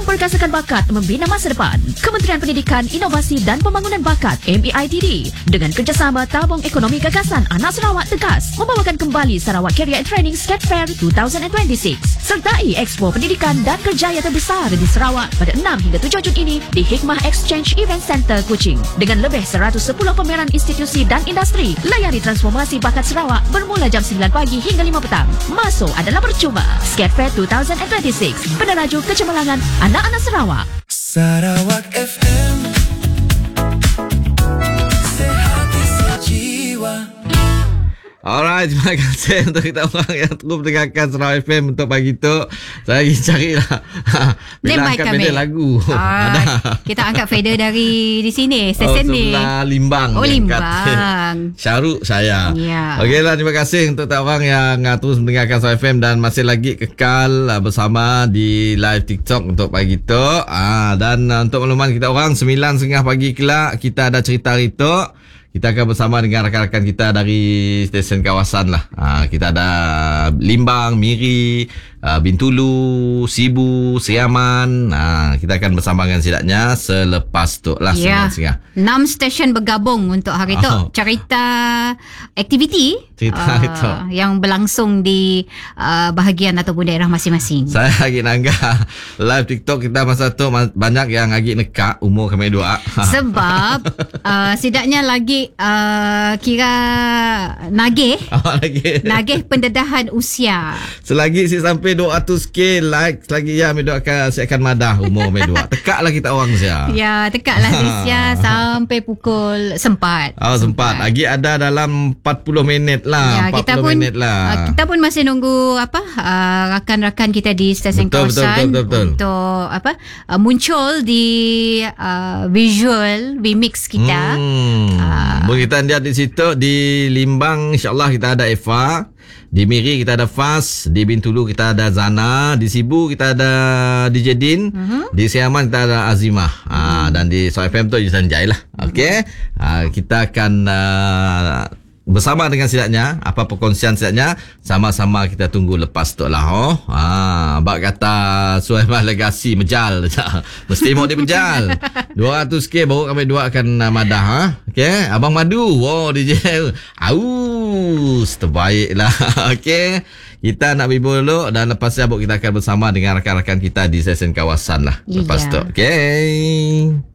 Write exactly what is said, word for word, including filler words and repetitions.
memperkasakan bakat membina masa depan. Kementerian Pendidikan, Inovasi dan Pembangunan Bakat M E I T D dengan kerjasama Tabung Ekonomi Gagasan Anak Sarawak Tegas membawakan kembali Sarawak Career and Training Scat Fair dua ribu dua puluh enam. Sertai Expo Pendidikan dan Kerjaya terbesar di Sarawak pada enam hingga tujuh Jun ini di Hikmah Exchange Event Center Kuching. Dengan lebih seratus sepuluh pameran institusi dan industri, layari transformasi bakat Sarawak bermula jam sembilan pagi hingga lima petang. Masuk adalah percuma. Scat Fair dua ribu dua puluh enam, peneraju kecemerlangan anak-anak Sarawak. Sarawak F M, sehati sejiwa. Alright, terima kasih untuk kita orang yang terus mendengarkan Sarawak F M untuk pagi tu. Saya lagi carilah bila angkat fader lagu. Ah, kita angkat fader dari di sini, stesen oh, ni. Sebelah Limbang. Oh, Limbang. Syaruk saya. Ya. Okeylah, terima kasih untuk kita orang yang uh, terus mendengarkan Sarawak F M dan masih lagi kekal uh, bersama di live TikTok untuk pagi tu. Ah, dan uh, untuk makluman kita orang, sembilan tiga puluh pagi kelak kita ada cerita Rito. Kita akan bersama dengan rakan-rakan kita dari stesen kawasan lah. Ha, kita ada Limbang, Miri, uh, Bintulu, Sibu, Siaman. Ha, kita akan bersama dengan sidaknya selepas tu lah. Ya, enam stesen bergabung untuk hari tu. Oh. Cerita aktiviti Cerita uh, itu yang berlangsung di uh, bahagian ataupun daerah masing-masing. Saya lagi nanggah live TikTok kita masa tu banyak yang lagi nekak umur kami dua. Sebab uh, sidaknya lagi uh, kira nagih Awak lagi nagih pendedahan usia. Selagi si sampai dua ratus k like, selagi ya kami doakan saya akan madah umur kami dua. Tekaklah kita orang sia. Ya, tekaklah usia sampai pukul sempat. Oh, sempat. Lagi ada dalam empat puluh minit lah. Ya, empat puluh kita pun minit lah. Uh, kita pun masih nunggu apa uh, rakan-rakan kita di stesen betul, kawasan betul, betul, betul. untuk apa uh, muncul di uh, visual remix kita. Hmm. Uh, Boleh kita lihat di situ di Limbang insya-Allah kita ada Eva, di Miri kita ada Fas, di Bintulu kita ada Zana, di Sibu kita ada D J Din, uh-huh. di Siaman kita ada Azimah. Uh-huh. Ah, dan di Sarawak F M tu Yusan Jai lah. Okey. Uh-huh. Ah, kita akan uh, bersama dengan sidaknya, apa perkongsian sidaknya, sama-sama kita tunggu lepas tu lah. Oh. Ha, bak kata Suhaimah Legasi mejal. Mesti mau dia mejal. dua ratus k baru kami dua akan uh, madah. Ha? Okey, Abang Madu. Wow, D J. Aus, terbaik lah. Okey. Kita nak bibul dulu dan lepas tu kita akan bersama dengan rakan-rakan kita di stesen kawasan lah. Lepas yeah. tu. Okey.